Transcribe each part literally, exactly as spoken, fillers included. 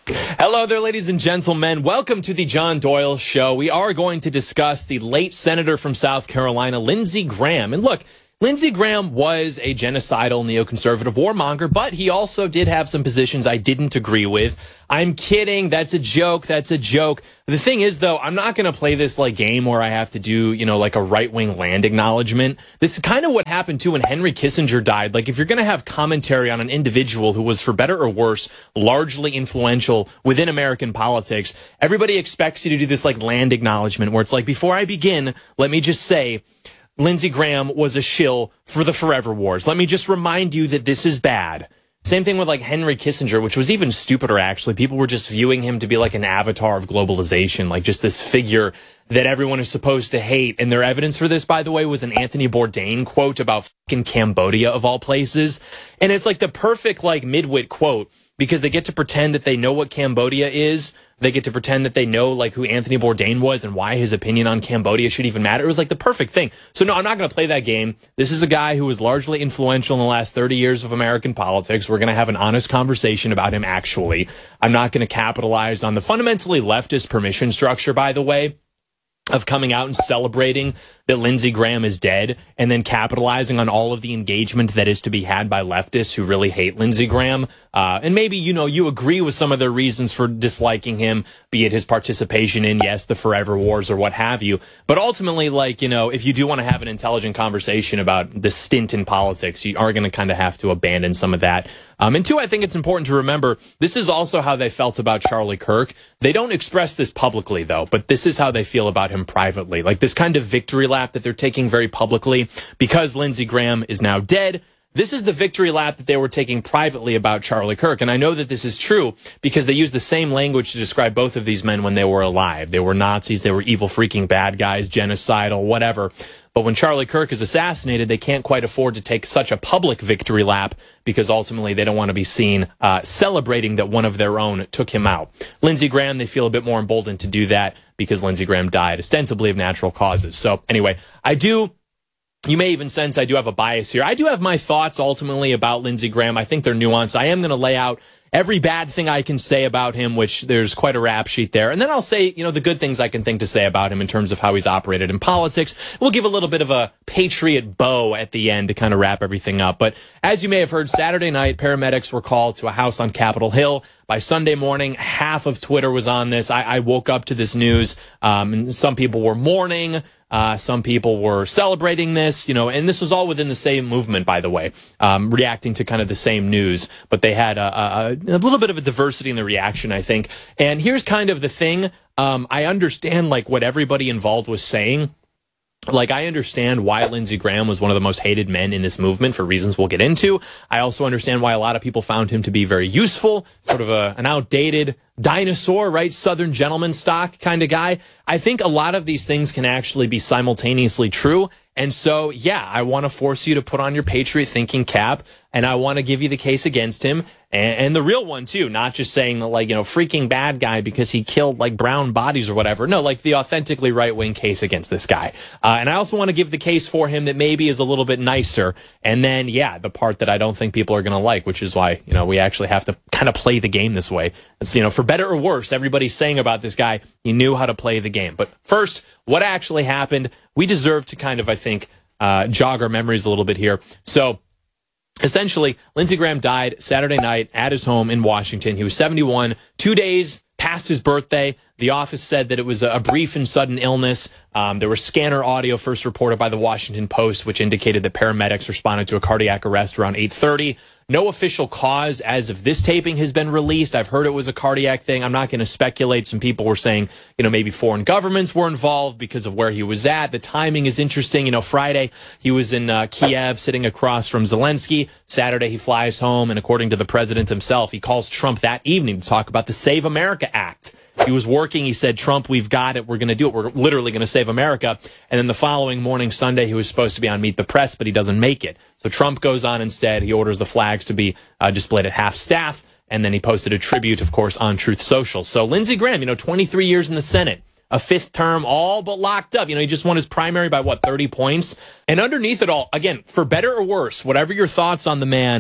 Hello there, ladies and gentlemen. Welcome to the John Doyle Show. We are going to discuss the late senator from South Carolina, Lindsey Graham. And look, Lindsey Graham was a genocidal neoconservative warmonger, but he also did have some positions I didn't agree with. I'm kidding. That's a joke. That's a joke. The thing is, though, I'm not going to play this like game where I have to do, you know, like a right-wing land acknowledgement. This is kind of what happened too when Henry Kissinger died. Like, if you're going to have commentary on an individual who was, for better or worse, largely influential within American politics, everybody expects you to do this like land acknowledgement where it's like, before I begin, let me just say, Lindsey Graham was a shill for the Forever Wars. Let me just remind you that this is bad. Same thing with like Henry Kissinger, which was even stupider, actually. People were just viewing him to be like an avatar of globalization, like just this figure that everyone is supposed to hate. And their evidence for this, by the way, was an Anthony Bourdain quote about fucking Cambodia, of all places. And it's like the perfect like midwit quote, because they get to pretend that they know what Cambodia is. They get to pretend that they know like who Anthony Bourdain was and why his opinion on Cambodia should even matter. It was like the perfect thing. So no, I'm not going to play that game. This is a guy who was largely influential in the last thirty years of American politics. We're going to have an honest conversation about him, actually. I'm not going to capitalize on the fundamentally leftist permission structure, by the way, of coming out and celebrating that Lindsey Graham is dead and then capitalizing on all of the engagement that is to be had by leftists who really hate Lindsey Graham. Uh, and maybe, you know, you agree with some of their reasons for disliking him, be it his participation in, yes, the Forever Wars or what have you. But ultimately, like, you know, if you do want to have an intelligent conversation about the stint in politics, you are going to kind of have to abandon some of that. Um, and two, I think it's important to remember, this is also how they felt about Charlie Kirk. They don't express this publicly, though, but this is how they feel about him privately. Like this kind of victory lap that they're taking very publicly because Lindsey Graham is now dead. This is the victory lap that they were taking privately about Charlie Kirk. And I know that this is true because they use the same language to describe both of these men when they were alive. They were Nazis, they were evil freaking bad guys, genocidal, whatever. But when Charlie Kirk is assassinated, they can't quite afford to take such a public victory lap because ultimately they don't want to be seen uh, celebrating that one of their own took him out. Lindsey Graham, they feel a bit more emboldened to do that because Lindsey Graham died ostensibly of natural causes. So anyway, I do... You may even sense I do have a bias here. I do have my thoughts ultimately about Lindsey Graham. I think they're nuanced. I am going to lay out every bad thing I can say about him, which there's quite a rap sheet there. And then I'll say, you know, the good things I can think to say about him in terms of how he's operated in politics. We'll give a little bit of a patriot bow at the end to kind of wrap everything up. But as you may have heard, Saturday night, paramedics were called to a house on Capitol Hill. By Sunday morning, half of Twitter was on this. I, I woke up to this news. Um, and some people were mourning. Uh, some people were celebrating this, you know, and this was all within the same movement, by the way, um, reacting to kind of the same news. But they had a, a, a little bit of a diversity in the reaction, I think. And here's kind of the thing. Um, I understand, like, what everybody involved was saying. Like, I understand why Lindsey Graham was one of the most hated men in this movement for reasons we'll get into. I also understand why a lot of people found him to be very useful, sort of a, an outdated dinosaur, right? Southern gentleman stock kind of guy. I think a lot of these things can actually be simultaneously true. And so, yeah, I want to force you to put on your patriot thinking cap, and I want to give you the case against him, and, and the real one, too, not just saying, like, you know, freaking bad guy because he killed, like, brown bodies or whatever. No, like, the authentically right-wing case against this guy. Uh, and I also want to give the case for him that maybe is a little bit nicer, and then, yeah, the part that I don't think people are going to like, which is why, you know, we actually have to kind of play the game this way. It's, you know, for better or worse, everybody's saying about this guy, he knew how to play the game. But first, what actually happened? We deserve to kind of, I think, uh, jog our memories a little bit here. So, essentially, Lindsey Graham died Saturday night at his home in Washington. He was seventy-one, two days past his birthday. The office said that it was a brief and sudden illness. Um, there was scanner audio first reported by the Washington Post, which indicated that paramedics responded to a cardiac arrest around eight thirty. No official cause as of this taping has been released. I've heard it was a cardiac thing. I'm not going to speculate. Some people were saying, you know, maybe foreign governments were involved because of where he was at. The timing is interesting. You know, Friday he was in uh, Kiev sitting across from Zelensky. Saturday he flies home, and according to the president himself, he calls Trump that evening to talk about the Save America Act. He was working. He said, Trump, we've got it. We're going to do it. We're literally going to save America. And then the following morning, Sunday, he was supposed to be on Meet the Press, but he doesn't make it. So Trump goes on instead. He orders the flags to be uh, displayed at half staff. And then he posted a tribute, of course, on Truth Social. So Lindsey Graham, you know, twenty-three years in the Senate, a fifth term, all but locked up. You know, he just won his primary by, what, thirty points? And underneath it all, again, for better or worse, whatever your thoughts on the man,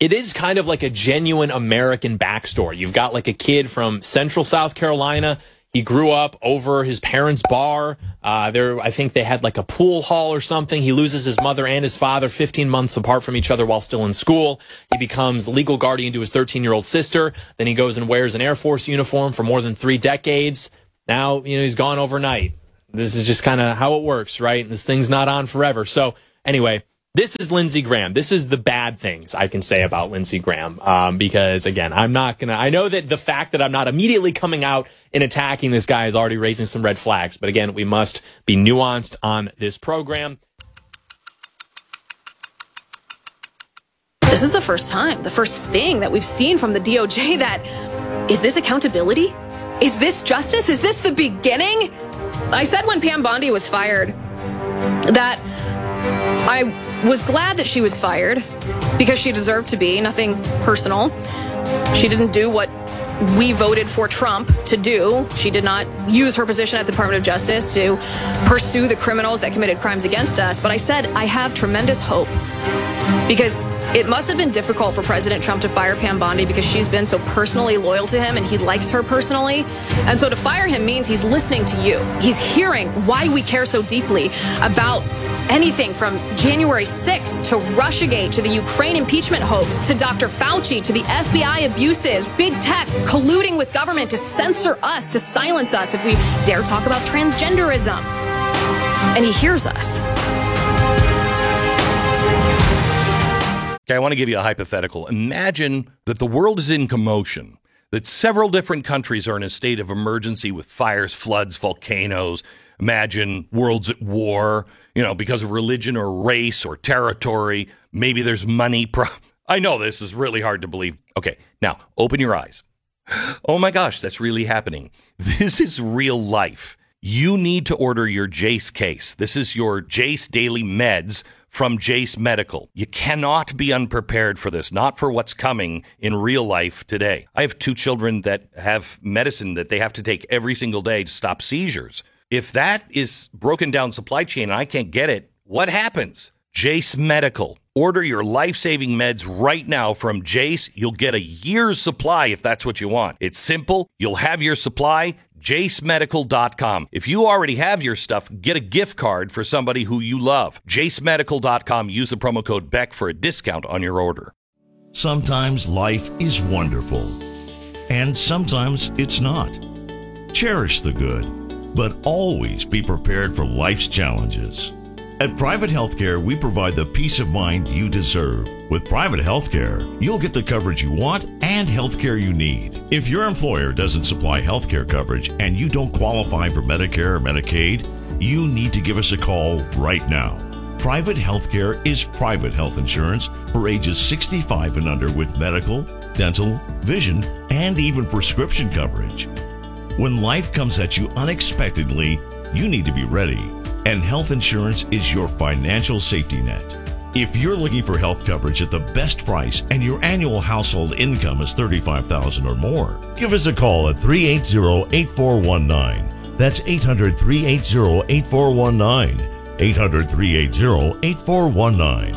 it is kind of like a genuine American backstory. You've got like a kid from Central South Carolina. He grew up over his parents' bar. Uh, there, I think they had like a pool hall or something. He loses his mother and his father fifteen months apart from each other while still in school. He becomes the legal guardian to his thirteen-year-old sister. Then he goes and wears an Air Force uniform for more than three decades. Now, you know, he's gone overnight. This is just kind of how it works, right? This thing's not on forever. So anyway, this is Lindsey Graham. This is the bad things I can say about Lindsey Graham. Um, because again, I'm not going to, I know that the fact that I'm not immediately coming out and attacking this guy is already raising some red flags. But again, we must be nuanced on this program. This is the first time, the first thing that we've seen from the D O J that, is this accountability? Is this justice? Is this the beginning? I said when Pam Bondi was fired that I was glad that she was fired because she deserved to be, nothing personal. She didn't do what we voted for Trump to do. She did not use her position at the Department of Justice to pursue the criminals that committed crimes against us. But I said I have tremendous hope because it must have been difficult for President Trump to fire Pam Bondi because she's been so personally loyal to him and he likes her personally. And so to fire him means he's listening to you. He's hearing why we care so deeply about anything from January sixth to Russiagate to the Ukraine impeachment hoax to Doctor Fauci to the F B I abuses, big tech colluding with government to censor us, to silence us if we dare talk about transgenderism. And he hears us. Okay, I want to give you a hypothetical. Imagine that the world is in commotion, that several different countries are in a state of emergency with fires, floods, volcanoes. Imagine world's at war, you know, because of religion or race or territory. Maybe there's money. Pro- I know this is really hard to believe. Okay, now open your eyes. Oh my gosh, that's really happening. This is real life. You need to order your Jace case. This is your Jace Daily Meds from Jace Medical. You cannot be unprepared for this, not for what's coming in real life today. I have two children that have medicine that they have to take every single day to stop seizures. If that is broken down supply chain and I can't get it, what happens? Jace Medical. Order your life-saving meds right now from Jace. You'll get a year's supply if that's what you want. It's simple. You'll have your supply. Jace Medical dot com. If you already have your stuff, get a gift card for somebody who you love. Jace Medical dot com. Use the promo code Beck for a discount on your order. Sometimes life is wonderful, and sometimes it's not. Cherish the good, but always be prepared for life's challenges. At Private Healthcare, we provide the peace of mind you deserve. With Private Healthcare, you'll get the coverage you want and healthcare you need. If your employer doesn't supply healthcare coverage and you don't qualify for Medicare or Medicaid, you need to give us a call right now. Private Healthcare is private health insurance for ages sixty-five and under with medical, dental, vision, and even prescription coverage. When life comes at you unexpectedly, you need to be ready. And health insurance is your financial safety net. If you're looking for health coverage at the best price and your annual household income is thirty-five thousand dollars or more, give us a call at three eight zero, eight four one nine. That's eight hundred, three eight zero, eight four one nine. eight hundred, three eight zero, eight four one nine.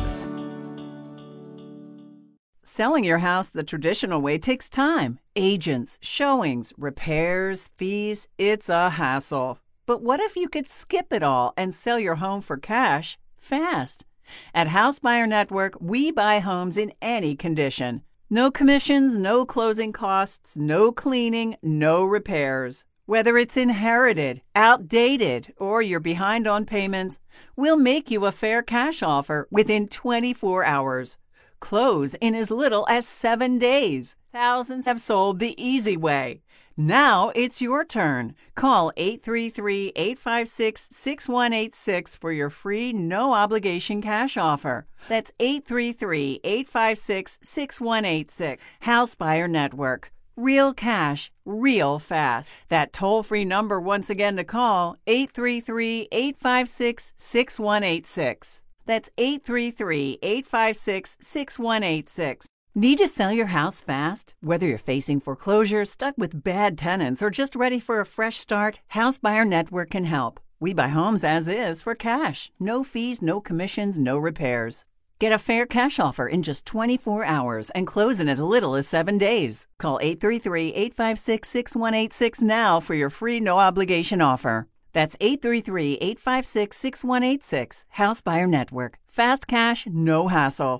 Selling your house the traditional way takes time. Agents, showings, repairs, fees. It's a hassle. But what if you could skip it all and sell your home for cash fast? At House Buyer Network, we buy homes in any condition. No commissions, no closing costs, no cleaning, no repairs. Whether it's inherited, outdated, or you're behind on payments, we'll make you a fair cash offer within twenty-four hours. Close in as little as seven days. Thousands have sold the easy way. Now it's your turn. Call eight three three, eight five six, six one eight six for your free no-obligation cash offer. That's eight three three, eight five six, six one eight six. House Buyer Network. Real cash, real fast. That toll-free number once again to call, eight three three, eight five six, six one eight six. That's eight three three, eight five six, six one eight six. Need to sell your house fast? Whether you're facing foreclosure, stuck with bad tenants, or just ready for a fresh start, House Buyer Network can help. We buy homes as is for cash. No fees, no commissions, no repairs. Get a fair cash offer in just twenty-four hours and close in as little as seven days. Call eight three three, eight five six, six one eight six now for your free no-obligation offer. That's eight three three, eight five six, six one eight six. House Buyer Network. Fast cash, no hassle.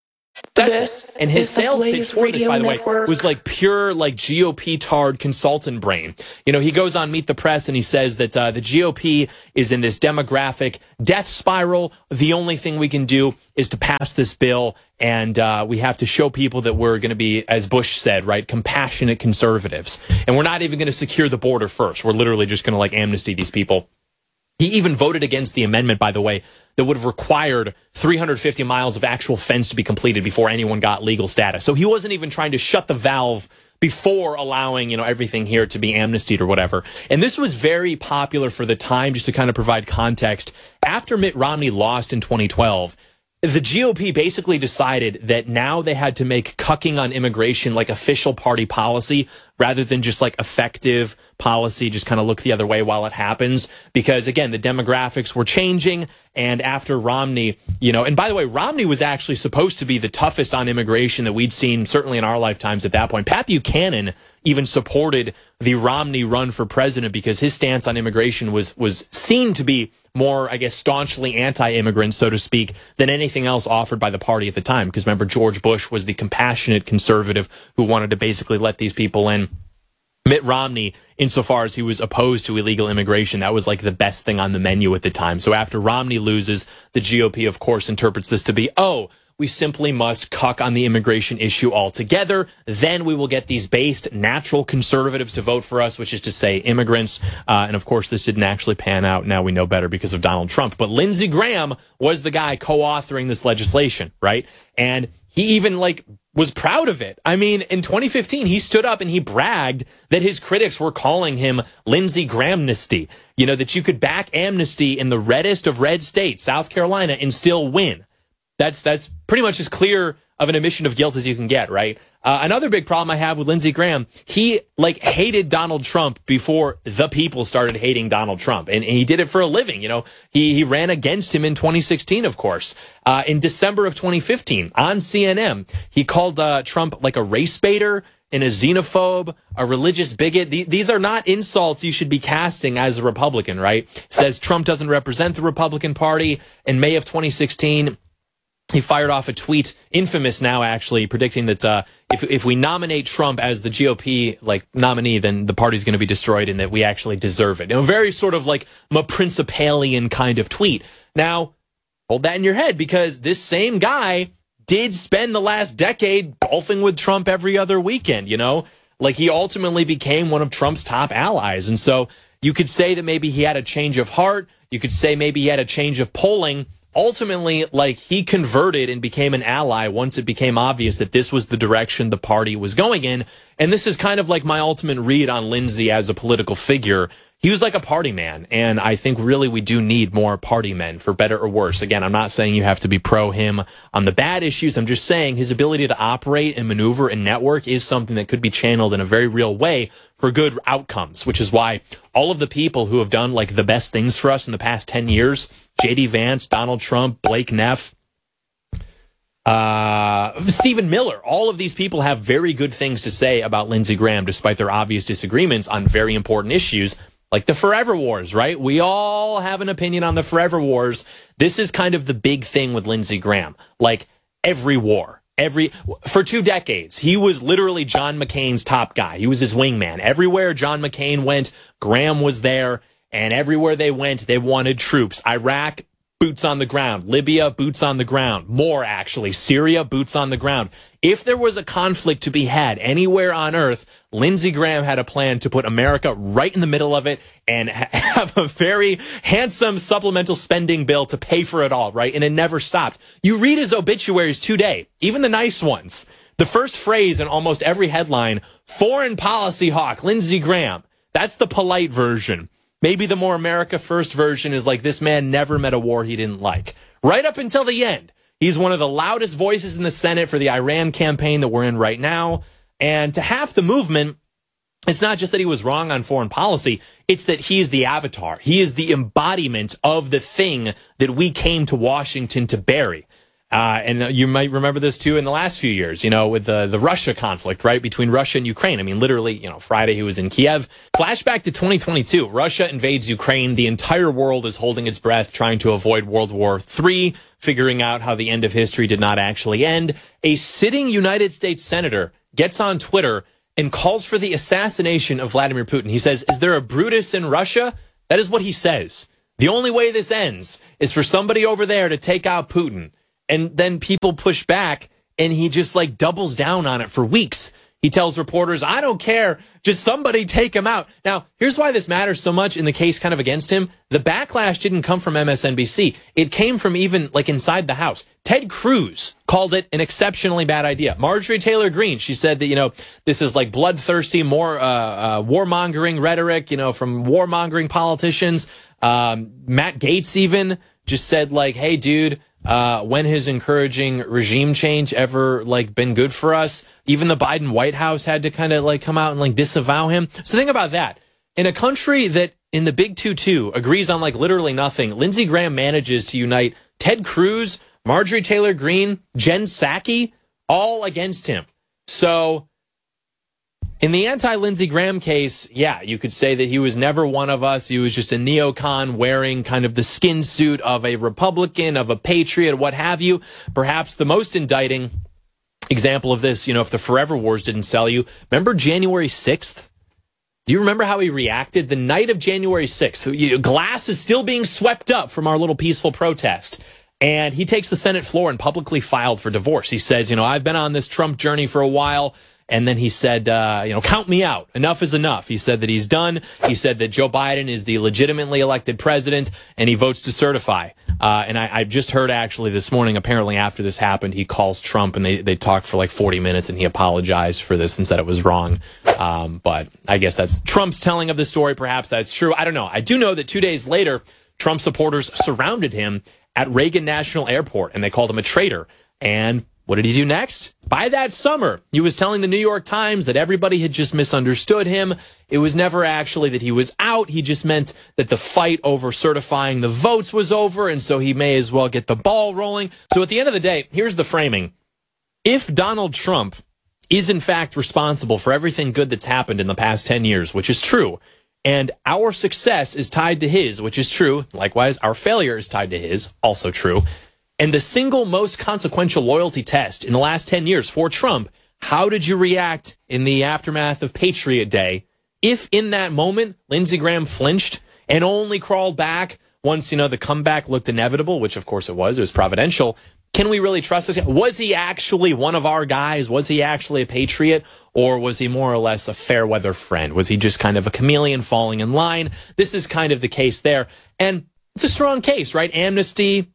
This and his sales pitch for this, by the way, was like pure like G O P-tard consultant brain. You know, he goes on Meet the Press and he says that uh, the G O P is in this demographic death spiral. The only thing we can do is to pass this bill, and uh, we have to show people that we're going to be, as Bush said, right, compassionate conservatives. And we're not even going to secure the border first. We're literally just going to like amnesty these people. He even voted against the amendment, by the way, that would have required three hundred fifty miles of actual fence to be completed before anyone got legal status. So he wasn't even trying to shut the valve before allowing, you know, everything here to be amnestied or whatever. And this was very popular for the time, just to kind of provide context. After Mitt Romney lost in twenty twelve, the G O P basically decided that now they had to make cucking on immigration like official party policy rather than just like effective policy, just kind of look the other way while it happens. Because again, the demographics were changing. And after Romney, you know, and by the way, Romney was actually supposed to be the toughest on immigration that we'd seen, certainly in our lifetimes at that point. Pat Buchanan even supported the Romney run for president because his stance on immigration was, was seen to be more, I guess, staunchly anti-immigrant, so to speak, than anything else offered by the party at the time. Because remember, George Bush was the compassionate conservative who wanted to basically let these people in. Mitt Romney, insofar as he was opposed to illegal immigration, that was like the best thing on the menu at the time. So after Romney loses, the G O P, of course, interprets this to be, oh, we simply must cuck on the immigration issue altogether. Then we will get these based natural conservatives to vote for us, which is to say immigrants. Uh, and of course, this didn't actually pan out. Now we know better because of Donald Trump. But Lindsey Graham was the guy co-authoring this legislation, right? And he even like was proud of it. I mean, in twenty fifteen, he stood up and he bragged that his critics were calling him Lindsey Grahamnesty. You know, that you could back amnesty in the reddest of red states, South Carolina, and still win. That's that's pretty much as clear of an admission of guilt as you can get, right? Uh, another big problem I have with Lindsey Graham, he like hated Donald Trump before the people started hating Donald Trump. And, and he did it for a living. You know, he, he ran against him in twenty sixteen, of course. Uh, in December of twenty fifteen on C N N, he called uh, Trump like a race baiter and a xenophobe, a religious bigot. These are not insults you should be casting as a Republican, right? Says Trump doesn't represent the Republican Party. In May of twenty sixteen, he fired off a tweet, infamous now actually, predicting that uh, if if we nominate Trump as the G O P like nominee, then the party's going to be destroyed and that we actually deserve it. You know, very sort of like a Principalian kind of tweet. Now, hold that in your head, because this same guy did spend the last decade golfing with Trump every other weekend, you know? Like, he ultimately became one of Trump's top allies. And so you could say that maybe he had a change of heart. You could say maybe he had a change of polling. Ultimately, like, he converted and became an ally once it became obvious that this was the direction the party was going in. And this is kind of like my ultimate read on Lindsey as a political figure. He was like a party man, and I think really we do need more party men, for better or worse. Again, I'm not saying you have to be pro him on the bad issues. I'm just saying his ability to operate and maneuver and network is something that could be channeled in a very real way for good outcomes, which is why all of the people who have done like the best things for us in the past ten years, J D Vance, Donald Trump, Blake Neff, uh, Stephen Miller, all of these people have very good things to say about Lindsey Graham, despite their obvious disagreements on very important issues. Like the Forever Wars, right? We all have an opinion on the Forever Wars. This is kind of the big thing with Lindsey Graham. Like every war, every, for two decades, he was literally John McCain's top guy. He was his wingman. Everywhere John McCain went, Graham was there. And everywhere they went, they wanted troops. Iraq, boots on the ground. Libya, boots on the ground. More, actually. Syria, boots on the ground. If there was a conflict to be had anywhere on earth, Lindsey Graham had a plan to put America right in the middle of it and ha- have a very handsome supplemental spending bill to pay for it all, right? And it never stopped. You read his obituaries today, even the nice ones. The first phrase in almost every headline, foreign policy hawk, Lindsey Graham. That's the polite version. Maybe the more America First version is like, this man never met a war he didn't like. Right up until the end. He's one of the loudest voices in the Senate for the Iran campaign that we're in right now. And to half the movement, it's not just that he was wrong on foreign policy. It's that he is the avatar. He is the embodiment of the thing that we came to Washington to bury. Uh, and you might remember this too in the last few years, you know, with the, the Russia conflict, right, between Russia and Ukraine. I mean, literally, you know, Friday he was in Kiev. Flashback to twenty twenty-two. Russia invades Ukraine. The entire world is holding its breath, trying to avoid World War Three, figuring out how the end of history did not actually end. A sitting United States senator gets on Twitter and calls for the assassination of Vladimir Putin. He says, "Is there a Brutus in Russia?" That is what he says. The only way this ends is for somebody over there to take out Putin. And then people push back, and he just like doubles down on it for weeks. He tells reporters, "I don't care. Just somebody take him out." Now, here's why this matters so much in the case kind of against him. The backlash didn't come from M S N B C. It came from even like inside the House. Ted Cruz called it an exceptionally bad idea. Marjorie Taylor Greene, she said that, you know, this is like bloodthirsty, more uh, uh, warmongering rhetoric, you know, from warmongering politicians. Um, Matt Gaetz even just said like, "Hey, dude, Uh, when has encouraging regime change ever like been good for us?" Even the Biden White House had to kind of like come out and like disavow him. So think about that. In a country that in the Big Two Two agrees on like literally nothing, Lindsey Graham manages to unite Ted Cruz, Marjorie Taylor Greene, Jen Psaki, all against him. So in the anti-Lindsey Graham case, yeah, you could say that he was never one of us. He was just a neocon wearing kind of the skin suit of a Republican, of a patriot, what have you. Perhaps the most indicting example of this, you know, if the Forever Wars didn't sell you, remember January sixth? Do you remember how he reacted the night of January sixth? Glass is still being swept up from our little peaceful protest. And he takes the Senate floor and publicly filed for divorce. He says, you know, "I've been on this Trump journey for a while." And then he said, uh, you know, "Count me out. Enough is enough." He said that he's done. He said that Joe Biden is the legitimately elected president, and he votes to certify. Uh, and I, I just heard actually this morning, apparently after this happened, he calls Trump, and they, they talked for like forty minutes, and he apologized for this and said it was wrong. Um, but I guess that's Trump's telling of the story. Perhaps that's true. I don't know. I do know that two days later, Trump supporters surrounded him at Reagan National Airport, and they called him a traitor. And what did he do next? By that summer, he was telling the New York Times that everybody had just misunderstood him. It was never actually that he was out. He just meant that the fight over certifying the votes was over, and so he may as well get the ball rolling. So at the end of the day, here's the framing. If Donald Trump is in fact responsible for everything good that's happened in the past ten years, which is true, and our success is tied to his, which is true, likewise, our failure is tied to his, also true, and the single most consequential loyalty test in the last ten years for Trump, how did you react in the aftermath of Patriot Day? If in that moment, Lindsey Graham flinched and only crawled back once, you know, the comeback looked inevitable, which of course it was, it was providential, can we really trust this guy? Was he actually one of our guys? Was he actually a patriot? Or was he more or less a fair weather friend? Was he just kind of a chameleon falling in line? This is kind of the case there. And it's a strong case, right? Amnesty,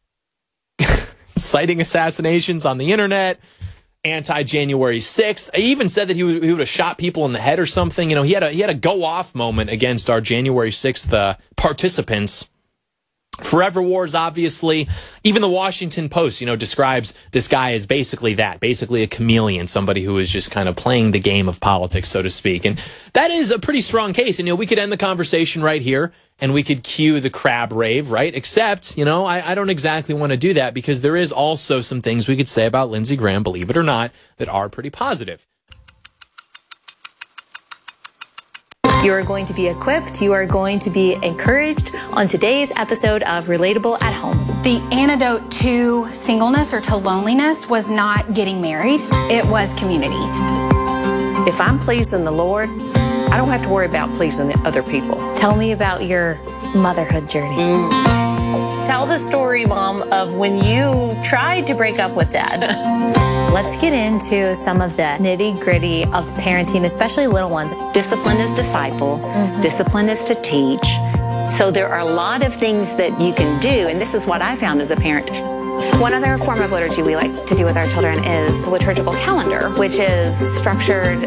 citing assassinations on the internet, anti-January sixth. He even said that he would, he would have shot people in the head or something. You know, he had a he had a go-off moment against our January sixth uh, participants. Forever Wars, obviously. Even the Washington Post, you know, describes this guy as basically that, basically a chameleon, somebody who is just kind of playing the game of politics, so to speak. And that is a pretty strong case. And, you know, we could end the conversation right here and we could cue the crab rave, right? Except, you know, I, I don't exactly want to do that because there is also some things we could say about Lindsey Graham, believe it or not, that are pretty positive. You are going to be equipped. You are going to be encouraged on today's episode of Relatable at Home. The antidote to singleness or to loneliness was not getting married. It was community. If I'm pleasing the Lord, I don't have to worry about pleasing other people. Tell me about your motherhood journey. Mm. Tell the story, Mom, of when you tried to break up with Dad. Let's get into some of the nitty-gritty of parenting, especially little ones. Discipline is disciple. Mm-hmm. Discipline is to teach. So there are a lot of things that you can do, and this is what I found as a parent. One other form of liturgy we like to do with our children is the liturgical calendar, which is structured